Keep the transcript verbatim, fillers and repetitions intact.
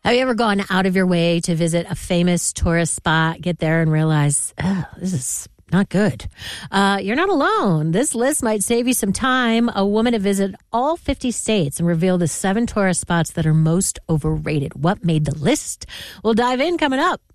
Have you ever gone out of your way to visit a famous tourist spot, get there and realize, oh, this is not good? Uh, you're not alone. This list might save you some time. A woman to visit all fifty states and reveal the seven tourist spots that are most overrated. What made the list? We'll dive in coming up.